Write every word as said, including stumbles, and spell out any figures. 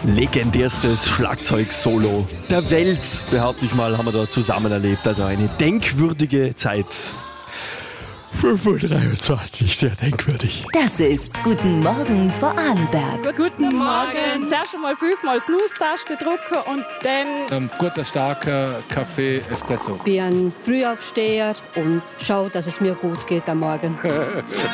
Legendärstes Schlagzeug-Solo der Welt, behaupte ich mal, haben wir da zusammen erlebt. Also eine denkwürdige Zeit. fünf Uhr dreiundzwanzig, sehr denkwürdig. Das ist Guten Morgen Vorarlberg. Guten Morgen. Zuerst einmal fünfmal Snooze-Taste drücken und dann Ein guter, starker Kaffee Espresso. Ich bin ein Frühaufsteher und schaue, dass es mir gut geht am Morgen.